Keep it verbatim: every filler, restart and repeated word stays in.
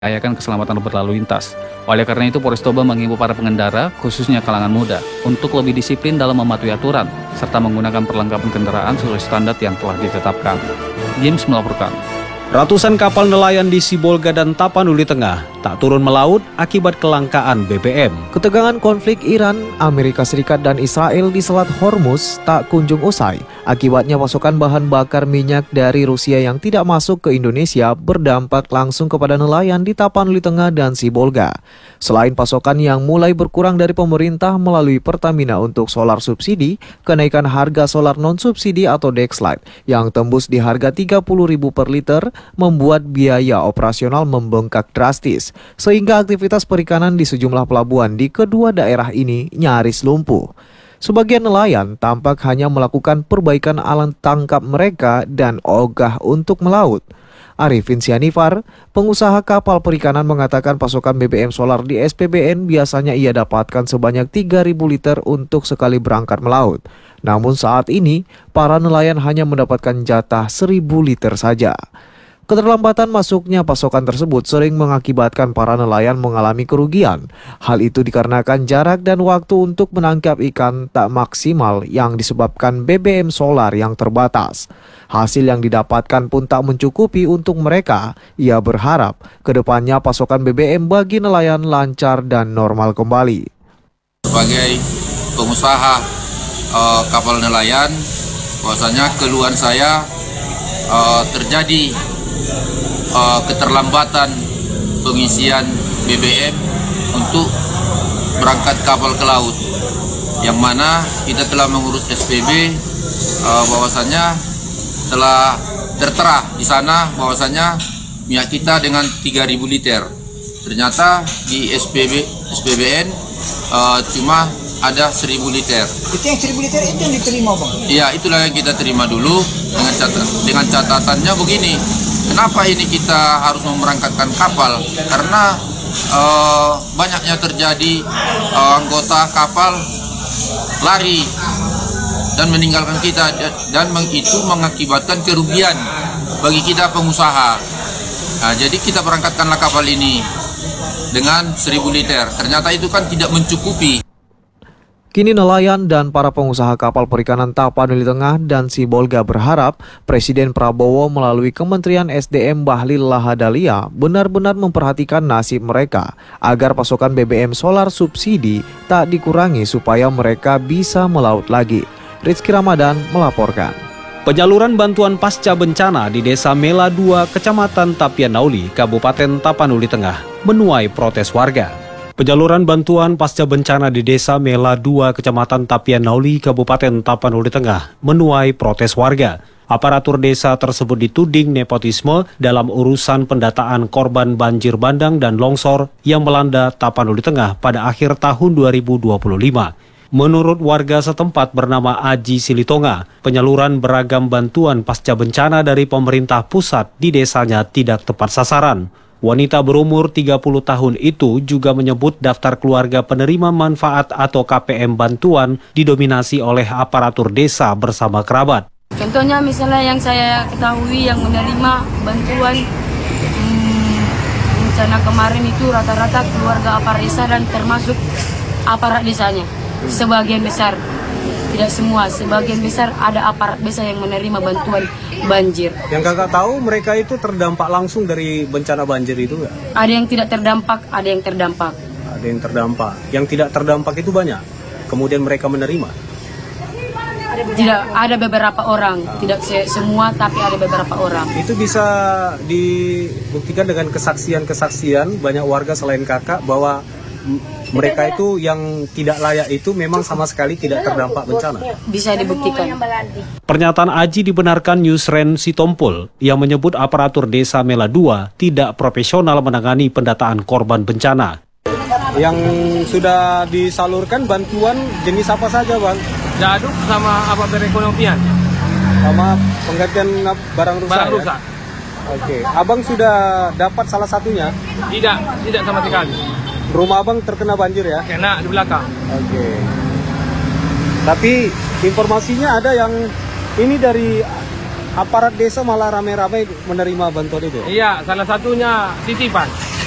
membahayakan keselamatan berlalu lintas. Oleh karena itu, Polres Toba mengimbau para pengendara, khususnya kalangan muda, untuk lebih disiplin dalam mematuhi aturan, serta menggunakan perlengkapan kendaraan sesuai standar yang telah ditetapkan. James melaporkan. Ratusan kapal nelayan di Sibolga dan Tapanuli Tengah tak turun melaut akibat kelangkaan B B M. Ketegangan konflik Iran, Amerika Serikat dan Israel di Selat Hormuz tak kunjung usai. Akibatnya pasokan bahan bakar minyak dari Rusia yang tidak masuk ke Indonesia berdampak langsung kepada nelayan di Tapanuli Tengah dan Sibolga. Selain pasokan yang mulai berkurang dari pemerintah melalui Pertamina untuk solar subsidi, kenaikan harga solar non-subsidi atau Dexlight yang tembus di harga tiga puluh ribu per liter membuat biaya operasional membengkak drastis, sehingga aktivitas perikanan di sejumlah pelabuhan di kedua daerah ini nyaris lumpuh. Sebagian nelayan tampak hanya melakukan perbaikan alat tangkap mereka dan ogah untuk melaut. Arifin Sianifar, pengusaha kapal perikanan, mengatakan pasokan B B M solar di S P B N biasanya ia dapatkan sebanyak tiga ribu liter untuk sekali berangkat melaut. Namun saat ini, para nelayan hanya mendapatkan jatah seribu liter saja. Keterlambatan masuknya pasokan tersebut sering mengakibatkan para nelayan mengalami kerugian. Hal itu dikarenakan jarak dan waktu untuk menangkap ikan tak maksimal yang disebabkan B B M solar yang terbatas. Hasil yang didapatkan pun tak mencukupi untuk mereka. Ia berharap kedepannya pasokan B B M bagi nelayan lancar dan normal kembali. Sebagai pengusaha uh, kapal nelayan, bahwasanya keluhan saya uh, terjadi Uh, keterlambatan pengisian B B M untuk berangkat kapal ke laut, yang mana kita telah mengurus S P B, uh, bahwasanya telah tertera di sana bahwasanya minyak kita dengan tiga ribu liter. Ternyata di S P B S P B N uh, cuma ada seribu liter. Itu yang seribu liter itu yang diterima, Bang? Iya, itulah yang kita terima dulu dengan catat dengan catatannya begini. Kenapa ini kita harus memberangkatkan kapal? Karena uh, banyaknya terjadi uh, anggota kapal lari dan meninggalkan kita, dan itu mengakibatkan kerugian bagi kita pengusaha. Nah, jadi kita berangkatkanlah kapal ini dengan seribu liter. Ternyata itu kan tidak mencukupi. Kini nelayan dan para pengusaha kapal perikanan Tapanuli Tengah dan Sibolga berharap Presiden Prabowo melalui Kementerian S D M Bahlil Lahadalia benar-benar memperhatikan nasib mereka agar pasokan B B M solar subsidi tak dikurangi supaya mereka bisa melaut lagi. Rizky Ramadan melaporkan. Penyaluran bantuan pasca bencana di Desa Mela dua, Kecamatan Tapianauli, Kabupaten Tapanuli Tengah menuai protes warga. Penyaluran bantuan pasca bencana di Desa Mela dua, Kecamatan Tapianauli, Kabupaten Tapanuli Tengah menuai protes warga. Aparatur desa tersebut dituding nepotisme dalam urusan pendataan korban banjir bandang dan longsor yang melanda Tapanuli Tengah pada akhir tahun dua ribu dua puluh lima. Menurut warga setempat bernama Aji Silitonga, penyaluran beragam bantuan pasca bencana dari pemerintah pusat di desanya tidak tepat sasaran. Wanita berumur tiga puluh tahun itu juga menyebut daftar keluarga penerima manfaat atau K P M bantuan didominasi oleh aparatur desa bersama kerabat. Contohnya misalnya yang saya ketahui yang menerima bantuan hmm, bencana kemarin itu rata-rata keluarga aparat desa dan termasuk aparat desanya. Sebagian besar, tidak semua, sebagian besar ada aparat desa yang menerima bantuan banjir. Yang kakak tahu mereka itu terdampak langsung dari bencana banjir itu nggak? Ada yang tidak terdampak, ada yang terdampak. Ada yang terdampak. Yang tidak terdampak itu banyak. Kemudian mereka menerima? Tidak, ada beberapa orang. Tidak semua, tapi ada beberapa orang. Itu bisa dibuktikan dengan kesaksian-kesaksian banyak warga selain kakak bahwa mereka itu yang tidak layak itu memang sama sekali tidak terdampak bencana. Bisa dibuktikan. Pernyataan Aji dibenarkan Yusren Sitompul yang menyebut aparatur Desa Mela dua tidak profesional menangani pendataan korban bencana. Yang sudah disalurkan bantuan jenis apa saja, Bang? Jaduk sama apa perekonomian. Sama penggantian barang rusak. Barang ya? rusak. Oke, Abang sudah dapat salah satunya? Tidak, tidak sama sekali. Rumah Abang terkena banjir ya? Kena di belakang. Oke. Tapi informasinya ada yang ini dari aparat desa malah ramai-ramai menerima bantuan itu? Iya, salah satunya titipan.